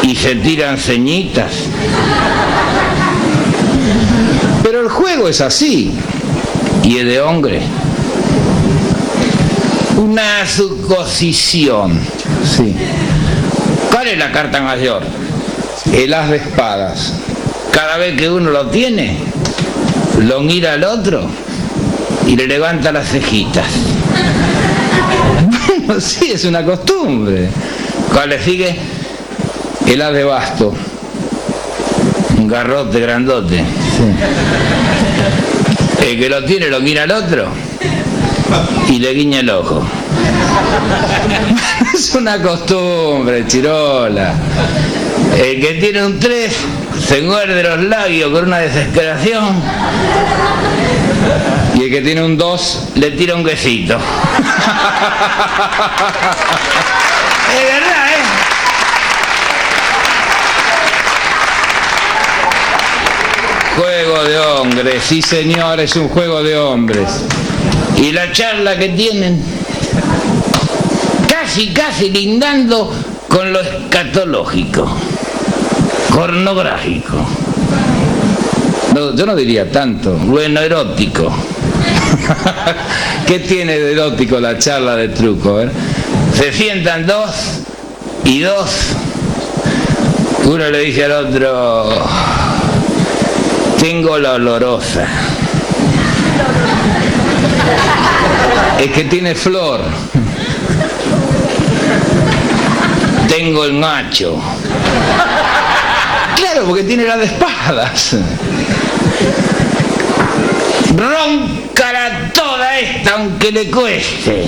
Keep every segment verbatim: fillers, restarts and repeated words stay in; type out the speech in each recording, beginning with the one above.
y se tiran ceñitas. Pero el juego es así. Y es de hombre. Una suposición. Sí. ¿Cuál es la carta mayor? El as de espadas. Cada vez que uno lo tiene, lo mira al otro y le levanta las cejitas. Bueno, sí, es una costumbre. ¿Cuál le sigue? El as de basto. Un garrote grandote. Sí. El que lo tiene lo mira al otro y le guiña el ojo. Es una costumbre, Chirola. El que tiene un tres se muerde los labios con una desesperación. Y el que tiene un dos le tira un quesito. Es verdad, ¿eh? Juego de hombres, sí señor, es un juego de hombres. Y la charla que tienen, casi, casi lindando con lo escatológico, pornográfico. No, yo no diría tanto. Bueno, erótico. ¿Qué tiene de erótico la charla de truco? ¿Eh? Se sientan dos y dos. Uno le dice al otro: tengo la olorosa. Es que tiene flor. Tengo el macho. Claro, porque tiene la de espadas. Róncala toda esta aunque le cueste.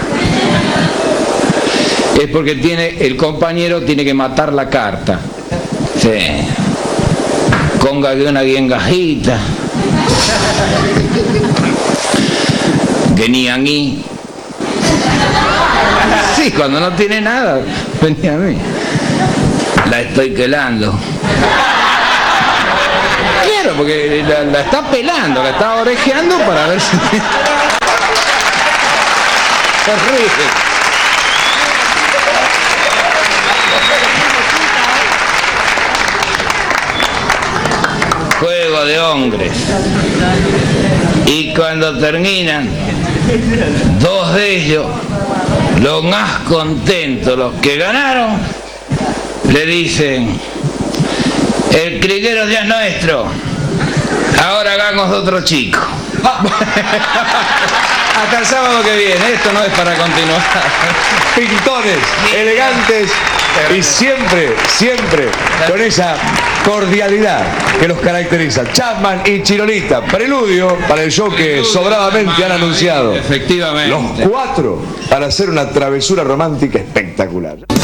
Es porque tiene, el compañero tiene que matar la carta. Sí. Conga que una bien gajita. Que ni a mí. Sí, cuando no tiene nada, venía a mí. La estoy quelando. Claro, porque la, la está pelando, la está orejeando para ver si... Horrible. Juego de hombres. Y cuando terminan, dos de ellos, los más contentos, los que ganaron, le dicen: el criquero ya es nuestro, ahora hagamos otro chico. Hasta el sábado que viene, esto no es para continuar. Pintones, elegantes y siempre, siempre con esa cordialidad que los caracteriza. Chapman y Chirolita, preludio para el show que sobradamente han anunciado. Efectivamente. Los cuatro para hacer una travesura romántica espectacular.